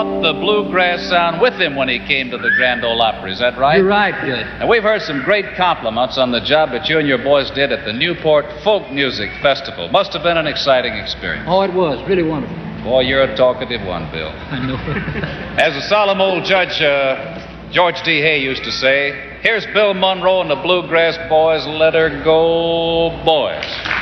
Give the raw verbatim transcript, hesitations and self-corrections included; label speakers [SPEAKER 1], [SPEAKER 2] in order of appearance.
[SPEAKER 1] brought the bluegrass sound with him when he came to the Grand Ole Opry. Is that right?
[SPEAKER 2] You're right, Billy.
[SPEAKER 1] And we've heard some great compliments on the job that you and your boys did at the Newport Folk Music Festival. Must have been an exciting experience.
[SPEAKER 2] Oh, it was. Really wonderful.
[SPEAKER 1] Boy, you're a talkative one, Bill.
[SPEAKER 2] I know.
[SPEAKER 1] As a solemn old judge, uh, George D. Hay used to say, here's Bill Monroe and the Bluegrass Boys. Let her go, boys.